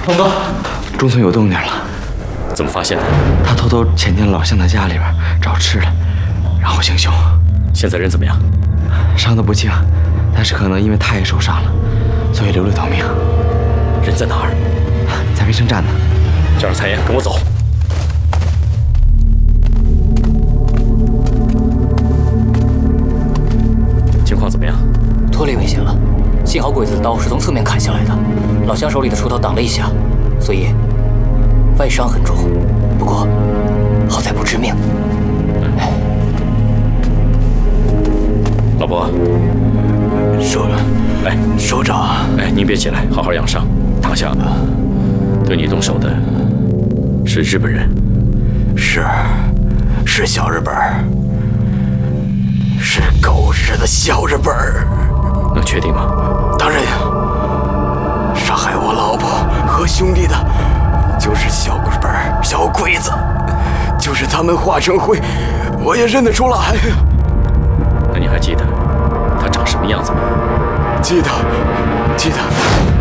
鹏哥，中村有动静了。 怎么发现的？ 他偷偷潜进了老向的家里边找吃的，然后行凶。 现在人怎么样？ 伤得不轻，但是可能因为他也受伤了，所以留了条命。 人在哪儿？ 在卫生站呢。 叫上蔡妍，跟我走。情况怎么样？ 脱离危险了，幸好鬼子的刀是从侧面砍下来的，老乡手里的锄头挡了一下，所以外伤很重，不过好在不致命。 老伯， 首长， 您别起来，好好养伤，躺下。对你动手的是日本人， 是小日本，是狗日的小日本。 能确定吗？ 当然呀，杀害我老婆和兄弟的，就是小日本小鬼子，就是他们化成灰，我也认得出来。 那你还记得他长什么样子吗？ 记得。